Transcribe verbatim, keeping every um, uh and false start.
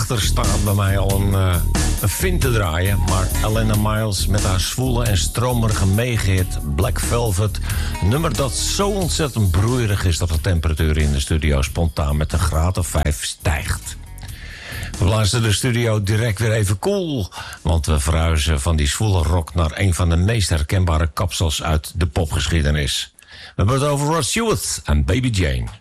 daarachter staat bij mij al een, uh, een vin te draaien. Maar Elena Miles met haar zwoele en stromerige meegehit Black Velvet. Een nummer dat zo ontzettend broeierig is dat de temperatuur in de studio spontaan met een graad of vijf stijgt. We blazen de studio direct weer even cool, want we verhuizen van die zwoele rock naar een van de meest herkenbare kapsels uit de popgeschiedenis. We hebben het over Rod Stewart en Baby Jane.